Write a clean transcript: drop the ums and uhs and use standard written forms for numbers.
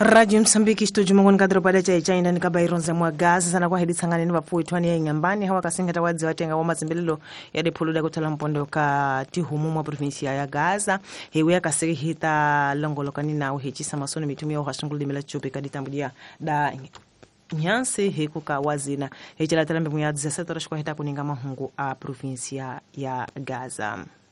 Radio Msambiki studio mongoni kadro pada cha ina nikabaironza mwa gaza sana kwa hedi tsangane ni bafu twani ya nyambani hawa kasinga tawadzi watenga wa mazimbelelo ya depoluda kutala mpondo ka tihumu mwa provinsia ya Gaza hewe akasiri hita longolokani nawo hechisa masono mitumia uhashunguli mila chupe kaditambudia da nyanse hekuka wazina hechela talambe muyadzi setora shkwa hita kuninga mahungu a provinsia ya Gaza.